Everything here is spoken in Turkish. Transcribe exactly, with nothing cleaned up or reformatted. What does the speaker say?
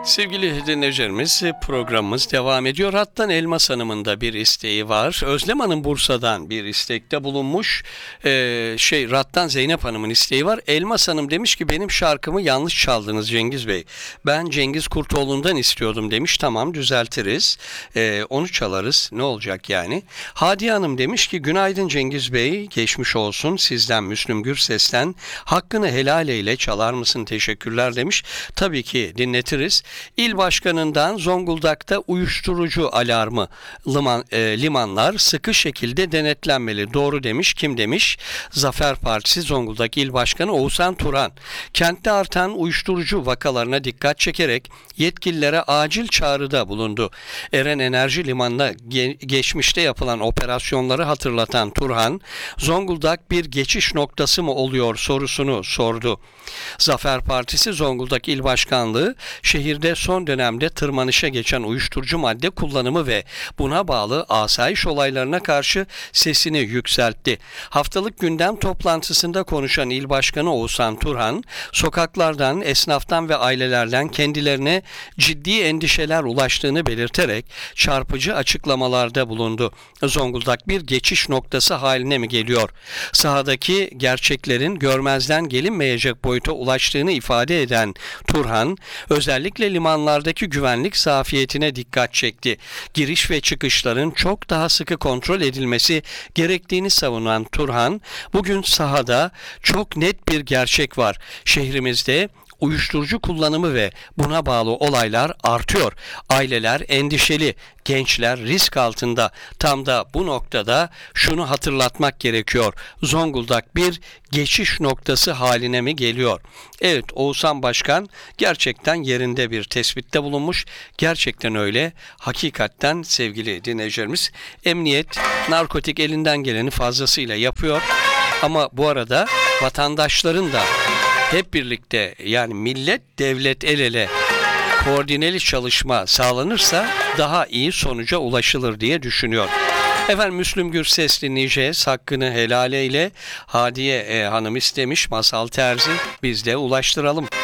Sevgili dinleyicilerimiz, programımız devam ediyor. Hattan Elmas Hanım'ın da bir isteği var. Özlem Hanım Bursa'dan bir istekte bulunmuş. Ee, şey Rattan Zeynep Hanım'ın isteği var. Elmas Hanım demiş ki benim şarkımı yanlış çaldınız Cengiz Bey. Ben Cengiz Kurtoğlu'ndan istiyordum demiş. Tamam, düzeltiriz. Ee, onu çalarız. Ne olacak yani? Hadiye Hanım demiş ki günaydın Cengiz Bey. Geçmiş olsun. Sizden Müslüm Gürses'ten hakkını helal eyle çalar mısın? Teşekkürler demiş. Tabii ki dinletiriz. İl Başkanı'ndan Zonguldak'ta uyuşturucu alarmı liman, e, limanlar sıkı şekilde denetlenmeli. Doğru demiş. Kim demiş? Zafer Partisi Zonguldak İl Başkanı Oğuzhan Turan. Kentte artan uyuşturucu vakalarına dikkat çekerek yetkililere acil çağrıda bulundu. Eren Enerji Limanı'na ge- geçmişte yapılan operasyonları hatırlatan Turhan, Zonguldak bir geçiş noktası mı oluyor sorusunu sordu. Zafer Partisi Zonguldak İl Başkanlığı şehirde son dönemde tırmanışa geçen uyuşturucu madde kullanımı ve buna bağlı asayiş olaylarına karşı sesini yükseltti. Haftalık gündem toplantısında konuşan İl Başkanı Oğuzhan Turhan, sokaklardan, esnaftan ve ailelerden kendilerine ciddi endişeler ulaştığını belirterek çarpıcı açıklamalarda bulundu. Zonguldak bir geçiş noktası haline mi geliyor? Sahadaki gerçeklerin görmezden gelinmeyecek boyuta ulaştığını ifade eden Turhan, özellikle limanlardaki güvenlik zafiyetine dikkat çekti. Giriş ve çıkışların çok daha sıkı kontrol edilmesi gerektiğini savunan Turhan, bugün sahada çok net bir gerçek var. Şehrimizde uyuşturucu kullanımı ve buna bağlı olaylar artıyor. Aileler endişeli, gençler risk altında. Tam da bu noktada şunu hatırlatmak gerekiyor. Zonguldak bir geçiş noktası haline mi geliyor? Evet, Oğuzhan Başkan gerçekten yerinde bir tespitte bulunmuş. Gerçekten öyle. Hakikaten sevgili dinleyicilerimiz, emniyet narkotik elinden geleni fazlasıyla yapıyor. Ama bu arada vatandaşların da hep birlikte, yani millet devlet el ele koordineli çalışma sağlanırsa daha iyi sonuca ulaşılır diye düşünüyor. Efendim, Müslüm Gürses dinleyeceğiz. Hakkını helal eyle. Hadiye e, Hanım istemiş, Masal Terzi. Biz de ulaştıralım.